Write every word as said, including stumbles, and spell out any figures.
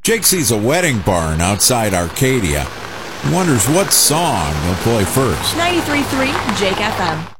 Jake sees a wedding barn outside Arcadia. He wonders what song they'll play first. ninety-three point three Jake F M.